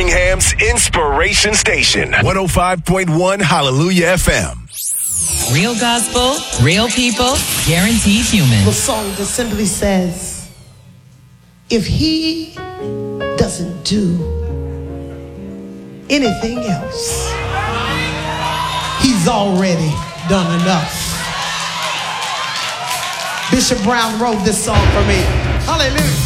Birmingham's Inspiration Station. 105.1 Hallelujah FM. Real gospel, real people, guaranteed human. The song just simply says, if he doesn't do anything else, he's already done enough. Bishop Brown wrote this song for me. Hallelujah.